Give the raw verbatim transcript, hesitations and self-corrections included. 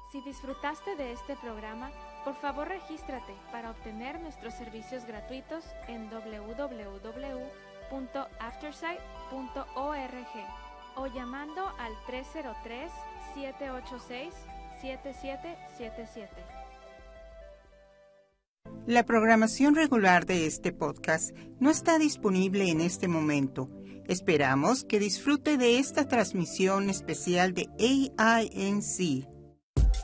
Si disfrutaste de este programa, por favor regístrate para obtener nuestros servicios gratuitos en doble u doble u doble u punto aftersight punto org o llamando al tres cero tres, siete ocho seis, siete siete siete siete. La programación regular de este podcast no está disponible en este momento. Esperamos que disfrute de esta transmisión especial de A I N C.